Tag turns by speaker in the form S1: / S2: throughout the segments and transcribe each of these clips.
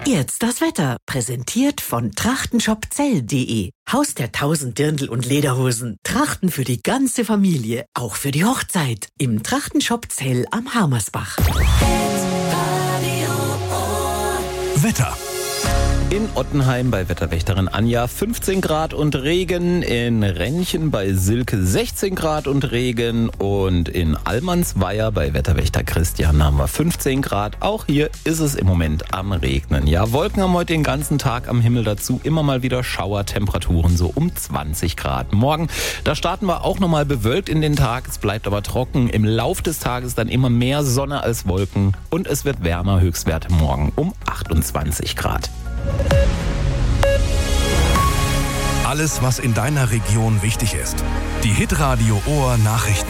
S1: Jetzt das Wetter, präsentiert von trachtenshopzell.de. Haus der 1000 Dirndl und Lederhosen. Trachten für die ganze Familie, auch für die Hochzeit. Im Trachtenshop Zell am Harmersbach.
S2: Wetter. In Ottenheim bei Wetterwächterin Anja 15 Grad und Regen, in Rennchen bei Silke 16 Grad und Regen und in Allmannsweier bei Wetterwächter Christian haben wir 15 Grad. Auch hier ist es im Moment am Regnen. Ja, Wolken haben heute den ganzen Tag am Himmel, dazu immer mal wieder Schauertemperaturen so um 20 Grad. Morgen, da starten wir auch nochmal bewölkt in den Tag, es bleibt aber trocken. Im Lauf des Tages dann immer mehr Sonne als Wolken und es wird wärmer, Höchstwerte morgen um 28 Grad.
S3: Alles, was in deiner Region wichtig ist. Die Hitradio Ohr Nachrichten.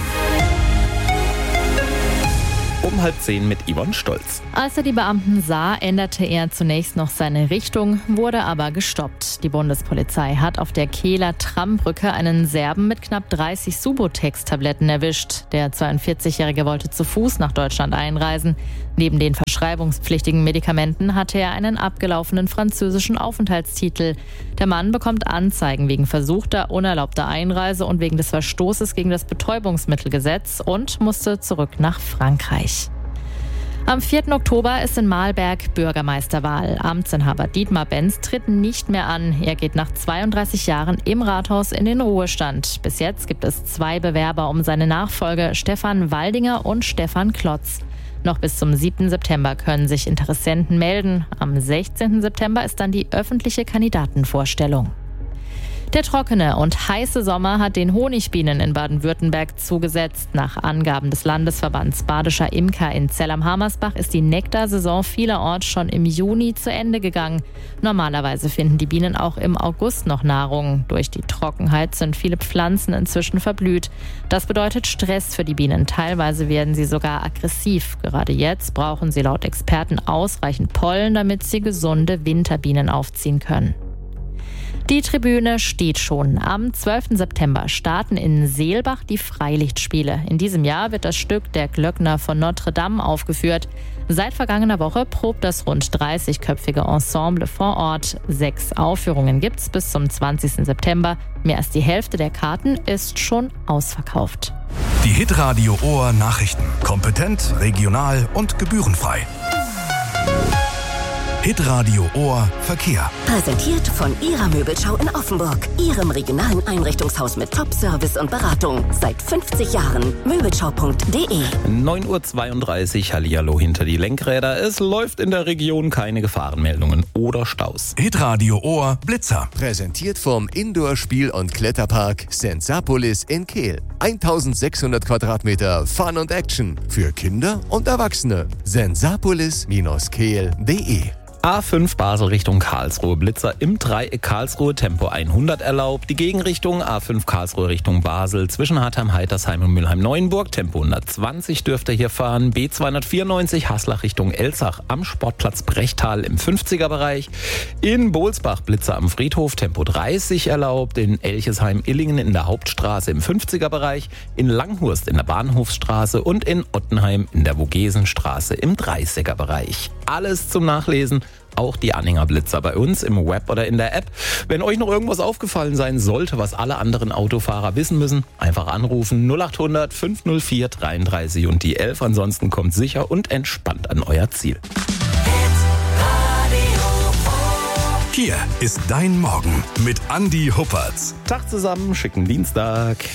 S2: Um 9:30 mit Yvonne Stolz.
S4: Als er die Beamten sah, änderte er zunächst noch seine Richtung, wurde aber gestoppt. Die Bundespolizei hat auf der Kehler Trambrücke einen Serben mit knapp 30 Subutex-Tabletten erwischt. Der 42-Jährige wollte zu Fuß nach Deutschland einreisen. Neben den verschreibungspflichtigen Medikamenten hatte er einen abgelaufenen französischen Aufenthaltstitel. Der Mann bekommt Anzeigen wegen versuchter, unerlaubter Einreise und wegen des Verstoßes gegen das Betäubungsmittelgesetz und musste zurück nach Frankreich. Am 4. Oktober ist in Mahlberg Bürgermeisterwahl. Amtsinhaber Dietmar Benz tritt nicht mehr an. Er geht nach 32 Jahren im Rathaus in den Ruhestand. Bis jetzt gibt es 2 Bewerber um seine Nachfolge, Stefan Waldinger und Stefan Klotz. Noch bis zum 7. September können sich Interessenten melden. Am 16. September ist dann die öffentliche Kandidatenvorstellung. Der trockene und heiße Sommer hat den Honigbienen in Baden-Württemberg zugesetzt. Nach Angaben des Landesverbands Badischer Imker in Zell am Harmersbach ist die Nektarsaison vielerorts schon im Juni zu Ende gegangen. Normalerweise finden die Bienen auch im August noch Nahrung. Durch die Trockenheit sind viele Pflanzen inzwischen verblüht. Das bedeutet Stress für die Bienen. Teilweise werden sie sogar aggressiv. Gerade jetzt brauchen sie laut Experten ausreichend Pollen, damit sie gesunde Winterbienen aufziehen können. Die Tribüne steht schon. Am 12. September starten in Seelbach die Freilichtspiele. In diesem Jahr wird das Stück Der Glöckner von Notre Dame aufgeführt. Seit vergangener Woche probt das rund 30-köpfige Ensemble vor Ort. 6 Aufführungen gibt's bis zum 20. September. Mehr als die Hälfte der Karten ist schon ausverkauft.
S3: Die Hitradio Ohr Nachrichten. Kompetent, regional und gebührenfrei. Hitradio Ohr Verkehr.
S5: Präsentiert von Ihrer Möbelschau in Offenburg. Ihrem regionalen Einrichtungshaus mit Top-Service und Beratung. Seit 50 Jahren. Möbelschau.de.
S2: 9:32 Uhr, hallihallo hinter die Lenkräder. Es läuft in der Region, keine Gefahrenmeldungen oder Staus.
S3: Hitradio Ohr Blitzer.
S6: Präsentiert vom Indoor-Spiel- und Kletterpark Sensapolis in Kehl. 1600 Quadratmeter Fun und Action. Für Kinder und Erwachsene. Sensapolis-kehl.de.
S2: A5 Basel Richtung Karlsruhe, Blitzer im Dreieck Karlsruhe, Tempo 100 erlaubt. Die Gegenrichtung A5 Karlsruhe Richtung Basel zwischen Hartheim, Heitersheim und Mülheim-Neuenburg. Tempo 120 dürft ihr hier fahren. B294 Haslach Richtung Elzach am Sportplatz Brechtal im 50er-Bereich. In Bohlsbach Blitzer am Friedhof, Tempo 30 erlaubt. In Elchesheim-Illingen in der Hauptstraße im 50er-Bereich. In Langhurst in der Bahnhofsstraße und in Ottenheim in der Vogesenstraße im 30er-Bereich. Alles zum Nachlesen. Auch die Anhängerblitzer bei uns im Web oder in der App. Wenn euch noch irgendwas aufgefallen sein sollte, was alle anderen Autofahrer wissen müssen, einfach anrufen 0800 504 33 und die 11. Ansonsten kommt sicher und entspannt an euer Ziel.
S3: Hier ist dein Morgen mit Andi Huppertz.
S2: Tag zusammen, schicken Dienstag.